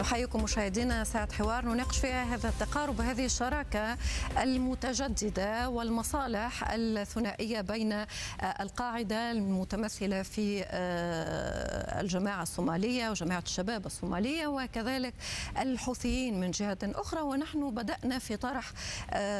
نحييكم مشاهدينا. ساعة حوار نناقش فيها هذا التقارب، هذه الشراكة المتجددة والمصالح الثنائية بين القاعدة المتمثلة في الجماعة الصومالية وجماعة الشباب الصومالية وكذلك الحوثيين من جهة أخرى. ونحن بدأنا في طرح